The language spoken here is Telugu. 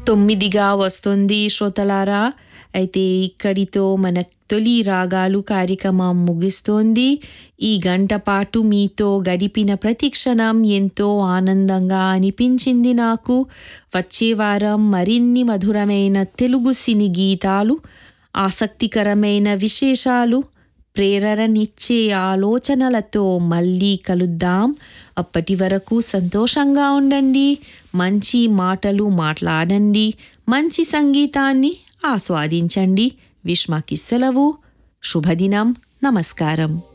9గా వస్తుంది శ్రోతలారా. అయితే ఇక్కడితో మన తొలి రాగాలు కార్యక్రమం ముగిస్తోంది. ఈ గంట పాటు మీతో గడిపిన ప్రతి క్షణం ఎంతో ఆనందంగా అనిపించింది నాకు. వచ్చే వారం మరిన్ని మధురమైన తెలుగు సినీ గీతాలు, ఆసక్తికరమైన విశేషాలు, ప్రేరణనిచ్చే ఆలోచనలతో మళ్ళీ కలుద్దాం. అప్పటి వరకు సంతోషంగా ఉండండి, మంచి మాటలు మాట్లాడండి, మంచి సంగీతాన్ని ఆస్వాదించండి. విశ్మకి సెలవు. శుభదినం. నమస్కారం.